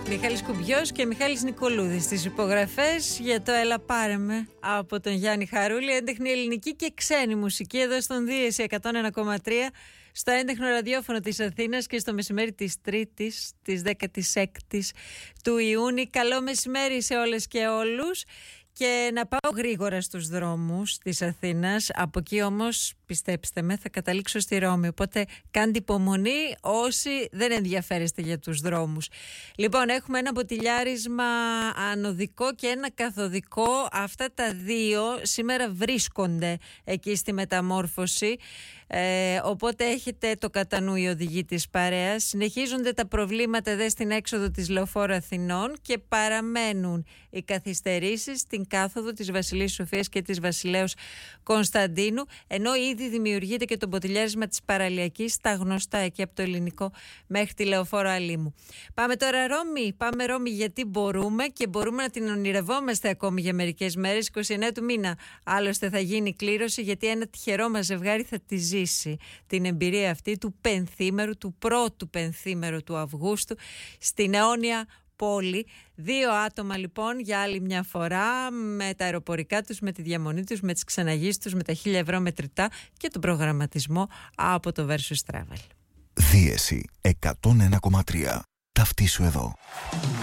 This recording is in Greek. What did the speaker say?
Μιχάλης Κουμπιός και Μιχάλης Νικολούδης στις υπογραφές για το «Έλα πάρε με» από τον Γιάννη Χαρούλη. Έντεχνη ελληνική και ξένη μουσική εδώ στον Δίεση 101,3, στο έντεχνο ραδιόφωνο της Αθήνας και στο μεσημέρι της Τρίτης, της 16ης του Ιούνιου. Καλό μεσημέρι σε όλες και όλους. Και να πάω γρήγορα στους δρόμους της Αθήνας. Από εκεί όμως, πιστέψτε με, θα καταλήξω στη Ρώμη. Οπότε κάντε υπομονή όσοι δεν ενδιαφέρεστε για τους δρόμους. Λοιπόν, έχουμε ένα μποτιλιάρισμα ανωδικό και ένα καθοδικό. Αυτά τα δύο σήμερα βρίσκονται εκεί στη Μεταμόρφωση. Οπότε έχετε το κατά νου οι οδηγοί της παρέας. Συνεχίζονται τα προβλήματα εδώ στην έξοδο της Λεωφόρου Αθηνών και παραμένουν οι καθυστερήσεις στην κάθοδο της Βασιλείας Σοφίας και της Βασιλέως Κωνσταντίνου, ενώ ήδη δημιουργείται και το μποτιλιάρισμα της παραλιακής στα γνωστά εκεί από το Ελληνικό μέχρι τη Λεωφόρο Αλήμου. Πάμε τώρα Ρώμη. Πάμε Ρώμη γιατί μπορούμε και μπορούμε να την ονειρευόμαστε ακόμη για μερικές μέρες. 29 του μήνα άλλωστε θα γίνει κλήρωση, γιατί ένα τυχερό μας ζευγάρι θα τη ζήσει την εμπειρία αυτή του πενθήμερου, του πρώτου πενθήμερου του Αυγούστου στην αιώνια πόλη. 2 άτομα λοιπόν για άλλη μια φορά, με τα αεροπορικά τους, με τη διαμονή τους, με τις ξεναγήσεις τους, με τα 1.000 ευρώ μετρητά και τον προγραμματισμό από το Versus Travel. Δίεση 101,3. Ταυτίσου εδώ.